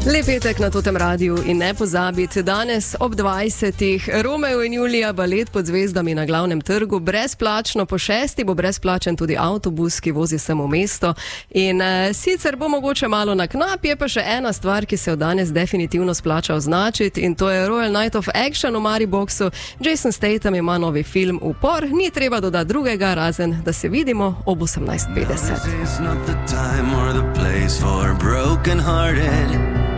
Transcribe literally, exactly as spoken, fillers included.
Lep petek na Totem Radiu in ne pozabite, danes ob dvajsetih Romeo in Julija balet pod zvezdami na Glavnem trgu, brezplačno, po šesti bo brezplačen tudi avtobus, ki vozi sem v mesto in uh, sicer bo mogoče malo na knap, je pa še ena stvar, ki se jo danes definitivno splača označiti in to je Royal Night of Action v Mariboxu. Jason Statham ima novi film Upor, ni treba dodati drugega, razen da se vidimo ob osemnajst petdeset.